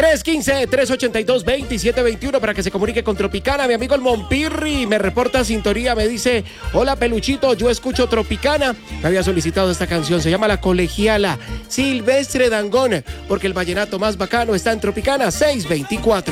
315-382-2721 para que se comunique con Tropicana. Mi amigo el Monpirri me reporta sintonía, me dice: hola Peluchito, yo escucho Tropicana. Me había solicitado esta canción, se llama La Colegiala, Silvestre Dangond, porque el vallenato más bacano está en Tropicana 624.